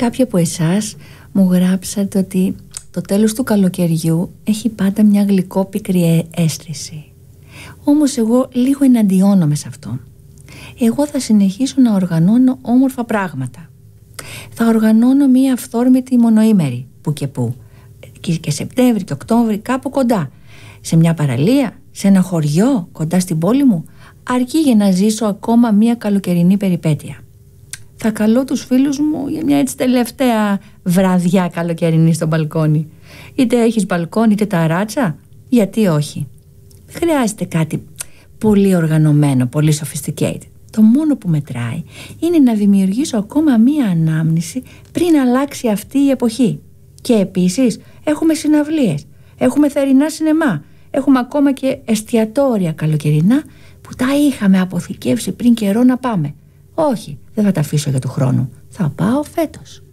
Κάποιοι από εσάς μου γράψατε ότι το τέλος του καλοκαιριού έχει πάντα μια γλυκόπικρη αίσθηση. Όμως εγώ λίγο εναντιώνομαι σε αυτό. Εγώ θα συνεχίσω να οργανώνω όμορφα πράγματα. Θα οργανώνω μια αυθόρμητη μονοήμερη που και που, και Σεπτέμβρη και Οκτώβρη, κάπου κοντά, σε μια παραλία, σε ένα χωριό κοντά στην πόλη μου, αρκεί για να ζήσω ακόμα μια καλοκαιρινή περιπέτεια. Θα καλώ τους φίλους μου για μια έτσι τελευταία βραδιά καλοκαιρινή στο μπαλκόνι. Είτε έχεις μπαλκόνι είτε ταράτσα, γιατί όχι. Χρειάζεται κάτι πολύ οργανωμένο, πολύ sophisticated. Το μόνο που μετράει είναι να δημιουργήσω ακόμα μία ανάμνηση πριν αλλάξει αυτή η εποχή. Και επίσης έχουμε συναυλίες, έχουμε θερινά σινεμά, έχουμε ακόμα και εστιατόρια καλοκαιρινά που τα είχαμε αποθηκεύσει πριν καιρό να πάμε. Όχι, δεν θα τα αφήσω για του χρόνου. Θα πάω φέτος.